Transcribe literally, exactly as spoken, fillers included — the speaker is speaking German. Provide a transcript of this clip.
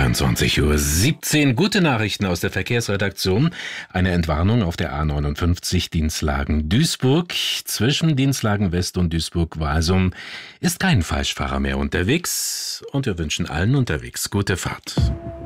zweiundzwanzig Uhr siebzehn. Gute Nachrichten aus der Verkehrsredaktion. Eine Entwarnung auf der A neunundfünfzig Dinslagen-Duisburg. Zwischen Dinslagen West und Duisburg-Walsum ist kein Falschfahrer mehr unterwegs. Und wir wünschen allen unterwegs gute Fahrt.